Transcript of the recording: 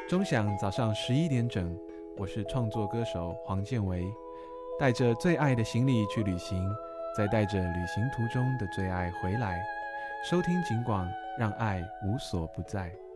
钟响早上11点整，我是创作歌手黄建维，带着最爱的行李去旅行，再带着旅行途中的最爱回来。收听警广，让爱无所不在。